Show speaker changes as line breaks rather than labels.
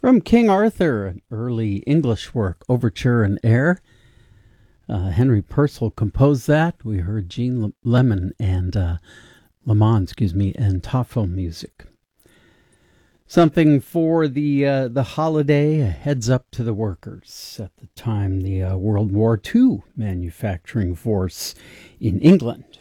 From King Arthur, an early English work, Overture in Air. Henry Purcell composed that. We heard Gene Lemon and Lamont, and Toffel music. Something for the holiday, a heads up to the workers. At the time, the World War II manufacturing force in England